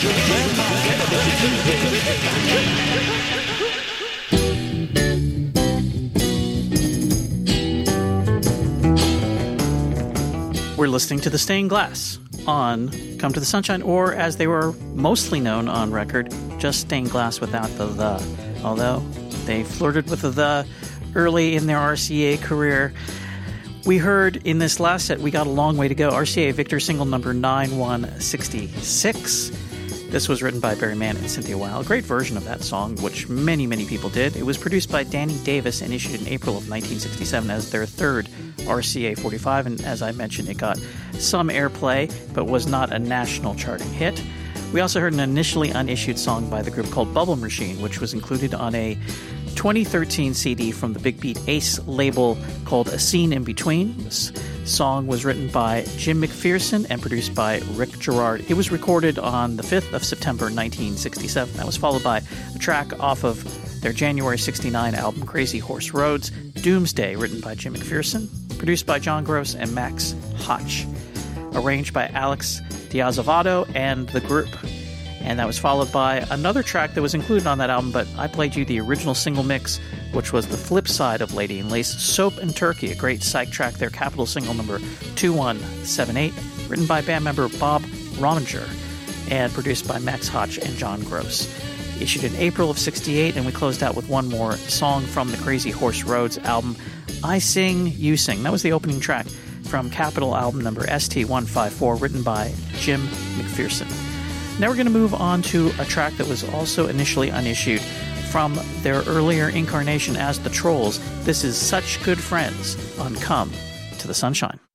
We're listening to The Stained Glass on Come to the Sunshine, or as they were mostly known on record, just Stained Glass without the. Although they flirted with the early in their RCA career. We heard in this last set, We Got a Long Way to Go, RCA Victor single number 9166. This was written by Barry Mann and Cynthia Weil. A great version of that song, which many, many people did. It was produced by Danny Davis and issued in April of 1967 as their third RCA 45. And as I mentioned, it got some airplay, but was not a national charting hit. We also heard an initially unissued song by the group called Bubble Machine, which was included on a 2013 CD from the Big Beat Ace label called A Scene in Between. This song was written by Jim McPherson and produced by Rick Gerard. It was recorded on the 5th of September 1967. That was followed by a track off of their January 69 album Crazy Horse Roads, Doomsday, written by Jim McPherson, produced by John Gross and Max Hotch, arranged by Alex Diaz-Avado and the group. And that was followed by another track that was included on that album, but I played you the original single mix, which was the flip side of Lady in Lace, Soap and Turkey, a great psych track, their Capitol single number 2178, written by band member Bob Rominger and produced by Max Hotch and John Gross. Issued in April of 68, and we closed out with one more song from the Crazy Horse Roads album, I Sing, You Sing. That was the opening track from Capitol album number ST154, written by Jim McPherson. Now we're going to move on to a track that was also initially unissued from their earlier incarnation as the Trolls. This is Such Good Friends on Come to the Sunshine.